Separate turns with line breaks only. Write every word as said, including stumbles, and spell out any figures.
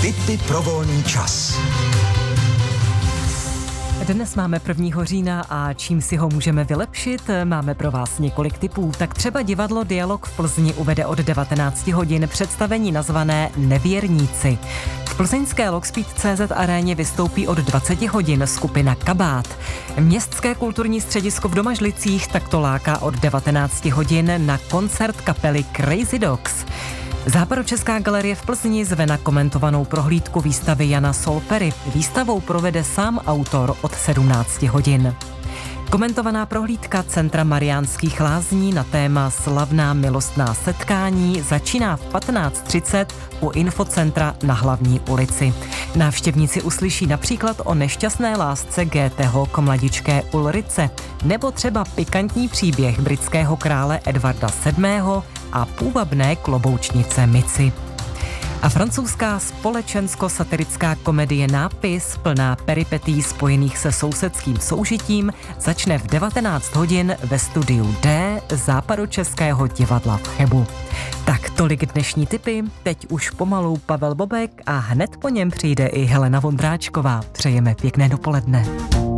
Tipy pro volný čas.
Dnes máme prvního října a čím si ho můžeme vylepšit? Máme pro vás několik tipů. Tak třeba divadlo Dialog v Plzni uvede od devatenáct hodin představení nazvané Nevěrníci. V plzeňské Logspeed tečka cé zet aréně vystoupí od dvacet hodin skupina Kabát. Městské kulturní středisko v Domažlicích takto láká od devatenáct hodin na koncert kapely Crazy Dogs. Západočeská galerie v Plzni zve na komentovanou prohlídku výstavy Jana Solpery. Výstavou provede sám autor od sedmnáct hodin. Komentovaná prohlídka Centra Mariánských lázní na téma Slavná milostná setkání začíná v patnáct třicet u infocentra na Hlavní ulici. Návštěvníci uslyší například o nešťastné lásce Goetheho k mladičké Ulrice nebo třeba pikantní příběh britského krále Edvarda sedmého a půvabné kloboučnice Mici. A francouzská společensko-satirická komedie Nápis, plná peripetí spojených se sousedským soužitím, začne v devatenáct hodin ve studiu D Západočeského divadla v Chebu. Tak tolik dnešní tipy, teď už pomalu Pavel Bobek a hned po něm přijde i Helena Vondráčková. Přejeme pěkné dopoledne.